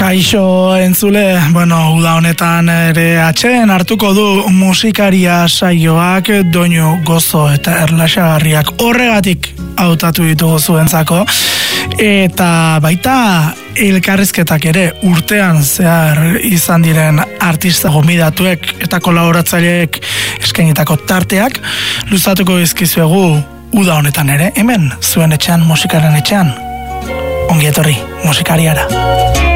Kaixo entzule, uda honetan ere atxeen hartuko du musikaria saioak doinu gozo eta erlaxagarriak horregatik hautatu ditugu zuentzako, eta baita elkarrizketak ere urtean zehar izan diren artista gomidatuek eta kolaboratzaileek eskainitako tarteak luzatuko dizkizuegu uda honetan ere, hemen zuen etxean, musikaren etxean. Ongi etorri musikariara.